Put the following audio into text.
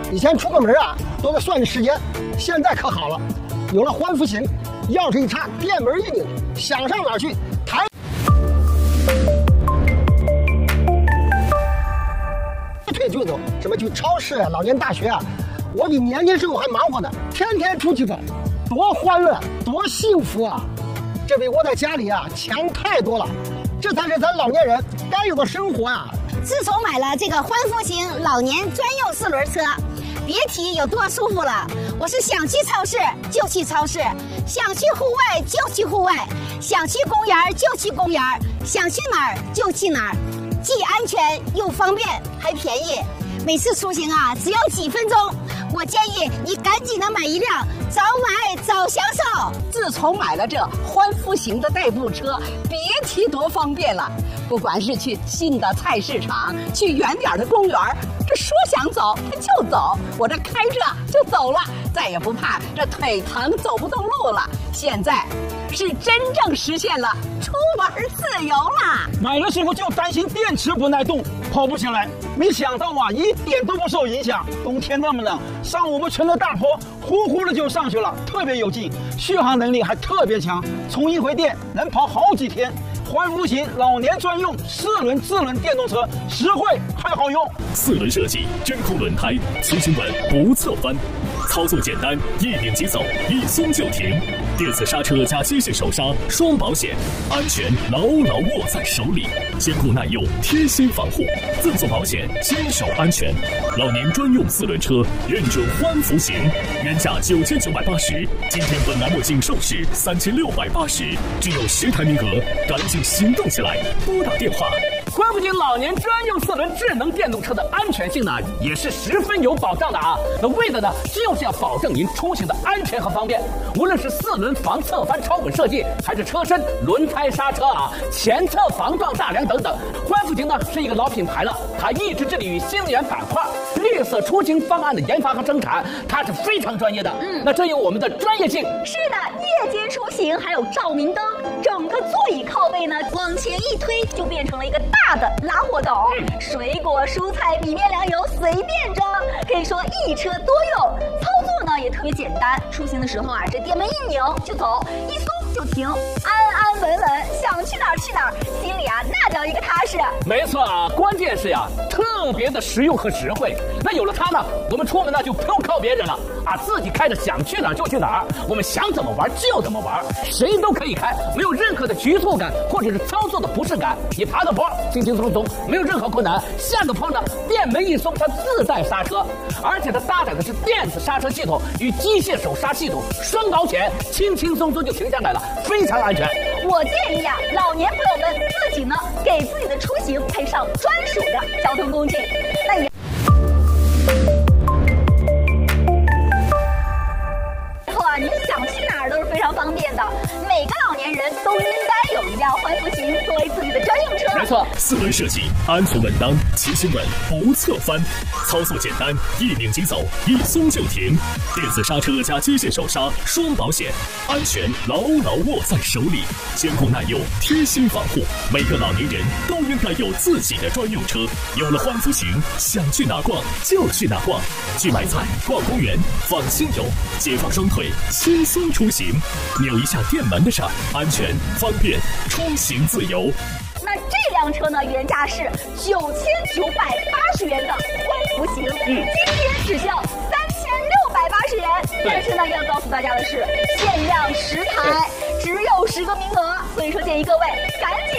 以前出个门啊都得算计时间，现在可好了，有了环幅型，钥匙一插，电门一拧，想上哪儿去抬腿就走。什么去超市啊、老年大学啊，我比年轻时候还忙活呢，天天出去跑，多欢乐，多幸福啊！这比我在家里啊强太多了，这才是咱老年人该有的生活啊！ 自从买了这个环幅型老年专用4轮车，别提有多舒服了。我是想去超市就去超市，想去户外就去户外，想去公园就去公园，想去哪儿就去哪儿，既安全又方便还便宜。每次出行啊只要几分钟，我建议你赶紧的买一辆，早买早享受。 自从买了这环幅型的代步车，别提多方便了。不管是去近的菜市场，去远点的公园，这说想走它就走，我这开着就走了，再也不怕这腿疼走不动路了。现在是真正实现了出门自由了。 买的时候就担心电池不耐冻，跑不起来，没想到啊，一点都不受影响。冬天那么冷，上我们村的大坡，呼呼的就上去了，特别有劲，续航能力还特别强，充一回电能跑好几天。环幅型老年专用4轮智能电动车，实惠还好用。 4轮设计，真空轮胎，骑行稳不侧翻，操作简单，一拧即走，一松就停。电子刹车加机械手刹，双保险，安全牢牢握在手里，坚固耐用，贴心防护，赠送保险，坚守安全。老年专用4轮车，认准环幅型，原价9980，今天本栏目仅售市3680，只有10台名额，赶紧行动起来，拨打电话。 环幅型老年专用4轮智能电动车的安全性呢，也是十分有保障的啊。那为的呢，就是要保证您出行的安全和方便。无论是4轮防侧翻超稳设计，还是车身、轮胎、刹车啊、前侧防撞大梁等等，环幅型呢是一个老品牌了，它一直致力于新能源板块、绿色出行方案的研发和生产，它是非常专业的。那这有我们的专业性。 是的，夜间出行还有照明灯，整个座椅靠背呢往前一推，就变成了一个大的拉货斗，水果、蔬菜、米面粮油随便装，可以说一车多用。操作呢也特别简单，出行的时候啊，这电门一拧就走，一松就停，安安稳稳，想去哪儿去哪儿，心里啊那叫一个踏实。 没错啊，关键是呀，特别的实用和实惠。那有了它呢，我们出门呢就不用靠别人了啊，自己开着想去哪儿就去哪儿，我们想怎么玩就怎么玩，谁都可以开，没有任何的局促感或者是操作的不适感。你爬个坡轻轻松松，没有任何困难，下个坡呢电门一松它自带刹车，而且它搭载的是电子刹车系统与机械手刹系统，双保险，轻轻松松就停下来了，非常安全。 我建议啊，老年朋友们自己呢给自己的出行配上专属的交通工具。那也以后啊，你想去哪儿都是非常方便的。每个老年人都应该有一辆环幅型作为自己的专用车。 没错 ，4轮设计，安全稳当，骑行稳不侧翻，操作简单，一拧即走，一松就停。电子刹车加机械手刹，双保险，安全牢牢握在手里，坚固耐用，贴心防护。每个老年人都应该有自己的专用车。有了环幅型，想去哪逛就去哪逛，去买菜、逛公园，放心游，解放双腿，轻松出行。扭一下电门的刹，安全方便，出行自由。 那这辆车呢，原价是9980元的环幅型，今天只需要3680元。但是呢，要告诉大家的是，限量10台，只有10个名额，所以说建议各位赶紧